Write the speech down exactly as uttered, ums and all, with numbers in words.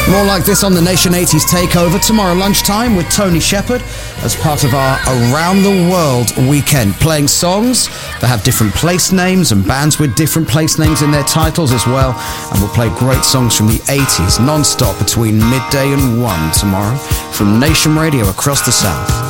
More like this on the Nation eighties Takeover tomorrow lunchtime with Tony Shepard as part of our Around the World weekend, playing songs that have different place names and bands with different place names in their titles as well. And we'll play great songs from the eighties non-stop between midday and one tomorrow from Nation Radio across the South.